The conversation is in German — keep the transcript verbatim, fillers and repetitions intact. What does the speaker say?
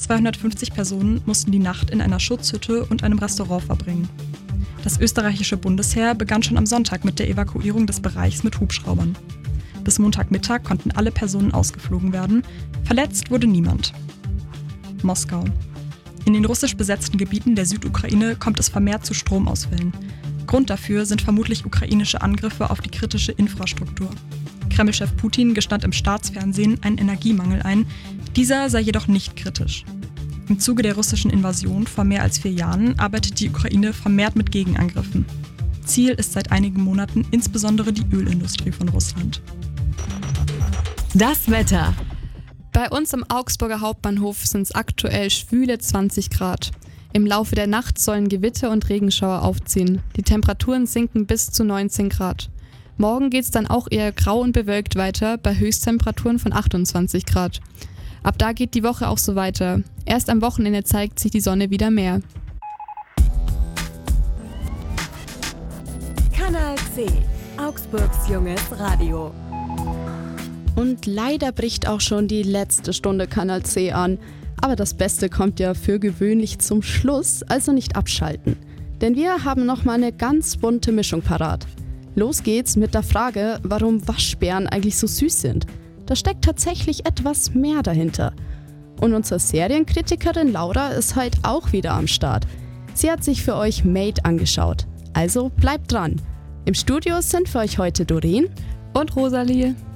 zweihundertfünfzig Personen mussten die Nacht in einer Schutzhütte und einem Restaurant verbringen. Das österreichische Bundesheer begann schon am Sonntag mit der Evakuierung des Bereichs mit Hubschraubern. Bis Montagmittag konnten alle Personen ausgeflogen werden. Verletzt wurde niemand. Moskau. In den russisch besetzten Gebieten der Südukraine kommt es vermehrt zu Stromausfällen. Grund dafür sind vermutlich ukrainische Angriffe auf die kritische Infrastruktur. Kreml-Chef Putin gestand im Staatsfernsehen einen Energiemangel ein. Dieser sei jedoch nicht kritisch. Im Zuge der russischen Invasion vor mehr als vier Jahren arbeitet die Ukraine vermehrt mit Gegenangriffen. Ziel ist seit einigen Monaten insbesondere die Ölindustrie von Russland. Das Wetter. Bei uns am Augsburger Hauptbahnhof sind es aktuell schwüle zwanzig Grad. Im Laufe der Nacht sollen Gewitter und Regenschauer aufziehen. Die Temperaturen sinken bis zu neunzehn Grad. Morgen geht es dann auch eher grau und bewölkt weiter, bei Höchsttemperaturen von achtundzwanzig Grad. Ab da geht die Woche auch so weiter. Erst am Wochenende zeigt sich die Sonne wieder mehr. Kanal C, Augsburgs junges Radio. Und leider bricht auch schon die letzte Stunde Kanal C an. Aber das Beste kommt ja für gewöhnlich zum Schluss, also nicht abschalten. Denn wir haben nochmal eine ganz bunte Mischung parat. Los geht's mit der Frage, warum Waschbären eigentlich so süß sind. Da steckt tatsächlich etwas mehr dahinter. Und unsere Serienkritikerin Laura ist heute auch wieder am Start. Sie hat sich für euch Made angeschaut. Also bleibt dran. Im Studio sind für euch heute Doreen und Rosalie.